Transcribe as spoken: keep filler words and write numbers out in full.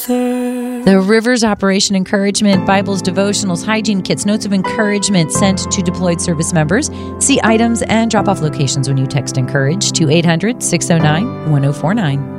together. The Rivers Operation Encouragement, Bibles, devotionals, hygiene kits, notes of encouragement sent to deployed service members. See items and drop-off locations when you text ENCOURAGE to eight hundred, six oh nine, one oh four nine.